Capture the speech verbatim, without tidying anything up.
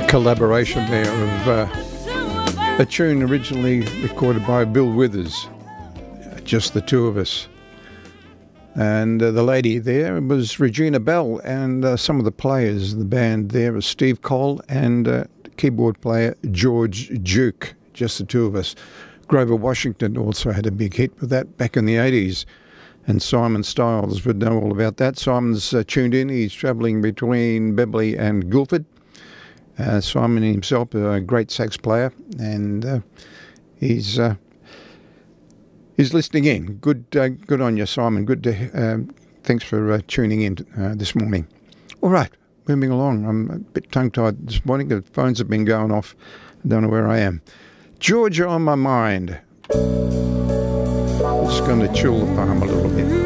Collaboration there of uh, a tune originally recorded by Bill Withers, Just the Two of Us. And uh, the lady there was Regina Bell, and uh, some of the players in the band there was Steve Cole and uh, keyboard player George Duke, Just the Two of Us. Grover Washington also had a big hit with that back in the eighties. And Simon Stiles would know all about that. Simon's uh, tuned in. He's travelling between Beverly and Guildford. Uh, Simon himself, a great sax player, and uh, he's uh, he's listening in. Good, uh, good on you, Simon. Good to um, thanks for uh, tuning in uh, this morning. All right, moving along. I'm a bit tongue-tied this morning. The phones have been going off. I don't know where I am. Georgia on my mind. Just going to chill the farm a little bit.